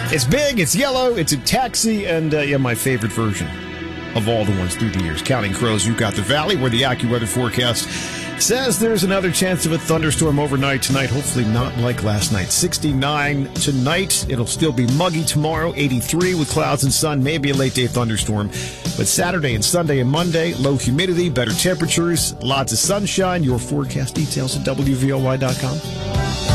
It's big, it's yellow, it's a taxi, and my favorite version of all the ones through the years. Counting Crows, You've Got the Valley, where the AccuWeather forecast says there's another chance of a thunderstorm overnight tonight. Hopefully not like last night. 69 tonight. It'll still be muggy tomorrow. 83 with clouds and sun. Maybe a late-day thunderstorm. But Saturday and Sunday and Monday, low humidity, better temperatures, lots of sunshine. Your forecast details at WVOY.com.